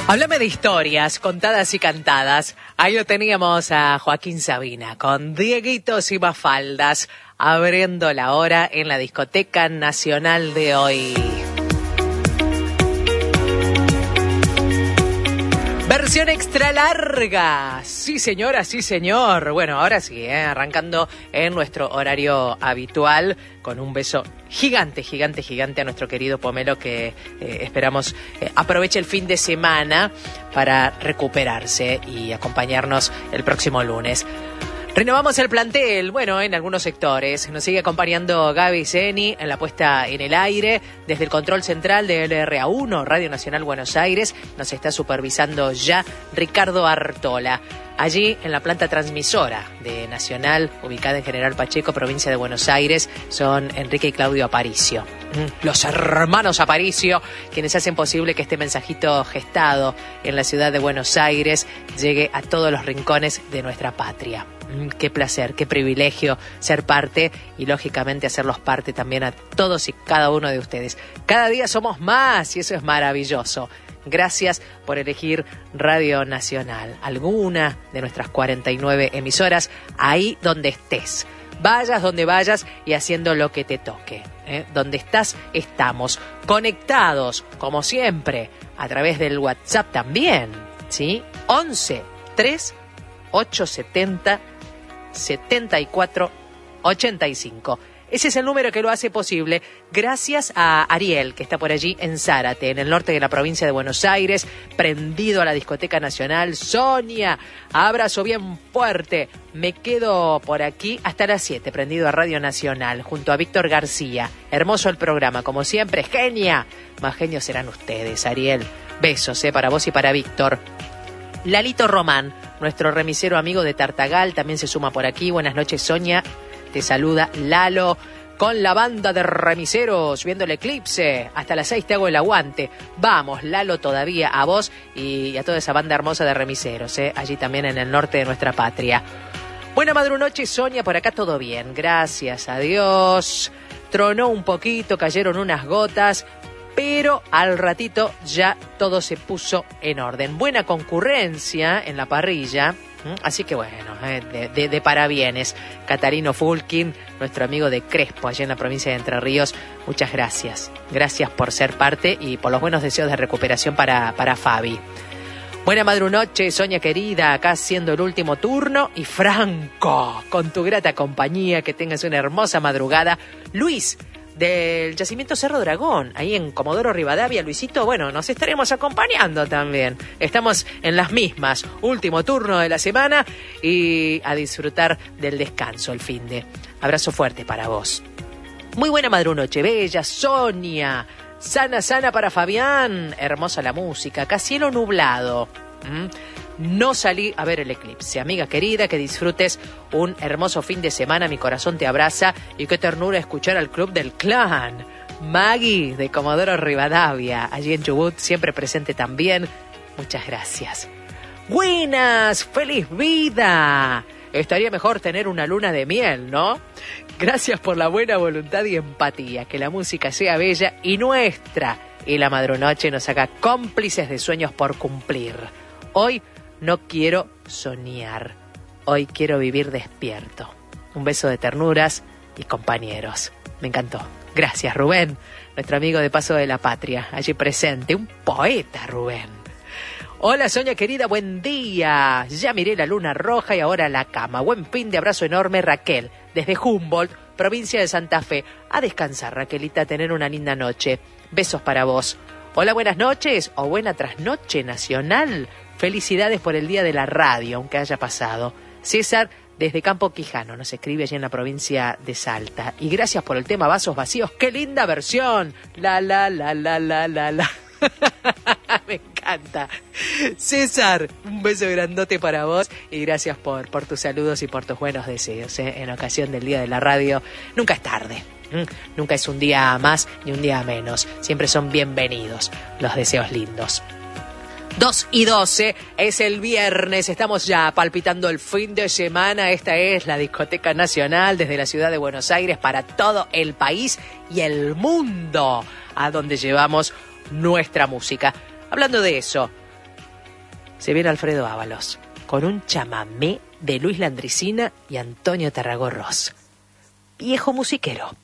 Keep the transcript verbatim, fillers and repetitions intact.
Háblame de historias contadas y cantadas. Ahí lo teníamos a Joaquín Sabina con Dieguitos y Mafaldas abriendo la hora en la Discoteca Nacional de hoy. Versión extra larga. Sí, señora, sí, señor. Bueno, ahora sí, ¿eh? Arrancando en nuestro horario habitual con un beso gigante, gigante, gigante a nuestro querido Pomelo que eh, esperamos eh, aproveche el fin de semana para recuperarse y acompañarnos el próximo lunes. Renovamos el plantel, bueno, en algunos sectores. Nos sigue acompañando Gaby Zeni en la puesta en el aire. Desde el control central de L R A uno, Radio Nacional Buenos Aires, nos está supervisando ya Ricardo Artola. Allí, en la planta transmisora de Nacional, ubicada en General Pacheco, provincia de Buenos Aires, son Enrique y Claudio Aparicio. Los hermanos Aparicio, quienes hacen posible que este mensajito gestado en la ciudad de Buenos Aires llegue a todos los rincones de nuestra patria. Qué placer, qué privilegio ser parte y lógicamente hacerlos parte también a todos y cada uno de ustedes. Cada día somos más y eso es maravilloso. Gracias por elegir Radio Nacional, alguna de nuestras cuarenta y nueve emisoras, ahí donde estés. Vayas donde vayas y haciendo lo que te toque. ¿eh? Donde estás, estamos conectados, como siempre, a través del WhatsApp también, ¿sí? once tres ocho setenta setenta y cuatro ochenta y cinco. Ese es el número que lo hace posible gracias a Ariel, que está por allí en Zárate, en el norte de la provincia de Buenos Aires, prendido a la Discoteca Nacional. Sonia, abrazo bien fuerte. Me quedo por aquí hasta las siete, prendido a Radio Nacional, junto a Víctor García. Hermoso el programa, como siempre. Genia. Más genios serán ustedes, Ariel. Besos, eh, para vos y para Víctor. Lalito Román, nuestro remisero amigo de Tartagal, también se suma por aquí. Buenas noches, Sonia. Te saluda Lalo con la banda de remiseros viendo el eclipse. Hasta las seis te hago el aguante. Vamos, Lalo, todavía a vos y a toda esa banda hermosa de remiseros, ¿eh? Allí también en el norte de nuestra patria. Buena madrunoche, Sonia, por acá todo bien. Gracias a Dios. Tronó un poquito, cayeron unas gotas, pero al ratito ya todo se puso en orden. Buena concurrencia en la parrilla. Así que bueno, eh, de, de, de parabienes. Catarino Fulkin, nuestro amigo de Crespo, allá en la provincia de Entre Ríos, muchas gracias. Gracias por ser parte y por los buenos deseos de recuperación para, para Fabi. Buena madrunoche, Sonia querida, acá haciendo el último turno. Y Franco, con tu grata compañía, que tengas una hermosa madrugada. Luis, del Yacimiento Cerro Dragón, ahí en Comodoro Rivadavia. Luisito, bueno, nos estaremos acompañando también. Estamos en las mismas, último turno de la semana y a disfrutar del descanso el finde. Abrazo fuerte para vos. Muy buena madrunoche, bella Sonia. Sana, sana para Fabián. Hermosa la música, acá cielo nublado. ¿Mm? No salí a ver el eclipse. Amiga querida, que disfrutes un hermoso fin de semana. Mi corazón te abraza y qué ternura escuchar al Club del Clan. Maggie, de Comodoro Rivadavia, allí en Chubut, siempre presente también. Muchas gracias. Buenas, feliz vida. Estaría mejor tener una luna de miel, ¿no? Gracias por la buena voluntad y empatía. Que la música sea bella y nuestra. Y la madrunoche nos haga cómplices de sueños por cumplir. Hoy no quiero soñar, hoy quiero vivir despierto. Un beso de ternuras y compañeros. Me encantó. Gracias, Rubén, nuestro amigo de Paso de la Patria, allí presente. Un poeta, Rubén. Hola, Sonia querida, buen día. Ya miré la luna roja y ahora la cama. Buen fin de abrazo enorme, Raquel, desde Humboldt, provincia de Santa Fe. A descansar, Raquelita, a tener una linda noche. Besos para vos. Hola, buenas noches o buena trasnoche nacional. Felicidades por el Día de la Radio, aunque haya pasado. César, desde Campo Quijano, nos escribe allí en la provincia de Salta. Y gracias por el tema Vasos Vacíos. ¡Qué linda versión! La, la, la, la, la, la, la. Me encanta. César, un beso grandote para vos y gracias por, por tus saludos y por tus buenos deseos, ¿eh? En ocasión del Día de la Radio. Nunca es tarde. ¿Mm? Nunca es un día más ni un día menos. Siempre son bienvenidos los deseos lindos. dos y doce, es el viernes, estamos ya palpitando el fin de semana. Esta es la Discoteca Nacional desde la ciudad de Buenos Aires para todo el país y el mundo, a donde llevamos nuestra música. Hablando de eso, se viene Alfredo Ábalos con un chamamé de Luis Landricina y Antonio Tarragó Ross. Viejo musiquero.